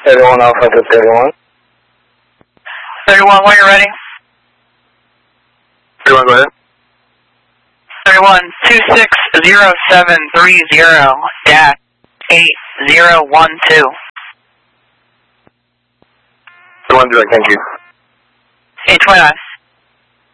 31 Alpha to 31. 31, when you're ready. 31, go ahead. 31, 260730-8012. 31 direct, thank you. 829.